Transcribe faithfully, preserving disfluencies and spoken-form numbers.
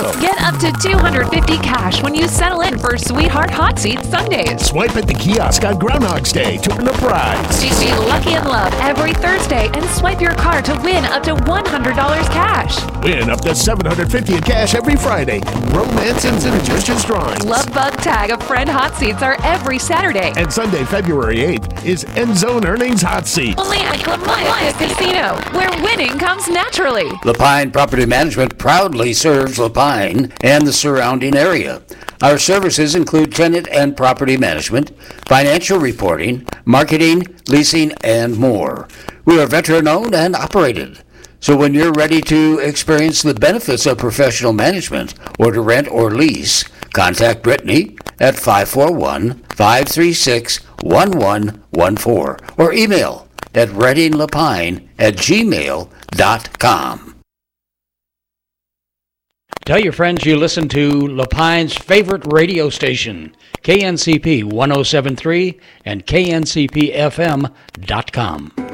Get up to two hundred fifty dollars cash when you settle in for Sweetheart Hot Seat Sundays. Swipe at the kiosk on Groundhog's Day to win a prize. Be lucky in love every Thursday and swipe your card to win up to one hundred dollars cash. Win up to seven hundred fifty dollars in cash every Friday. Romance and Interest drawings. Love Bug Tag of Friend Hot Seats are every Saturday. And Sunday, February eighth is End Zone Earnings Hot Seat. Only at Lapine Casino, where winning comes naturally. Lapine Property Management proudly serves Lapine and the surrounding area. Our services include tenant and property management, financial reporting, marketing, leasing, and more. We are veteran-owned and operated. So when you're ready to experience the benefits of professional management or to rent or lease, contact Brittany at five four one, five three six, one one one four or email at reddinglapine at gmail dot com. Tell your friends you listen to Lapine's favorite radio station, K N C P one oh seven point three and K N C P F M dot com.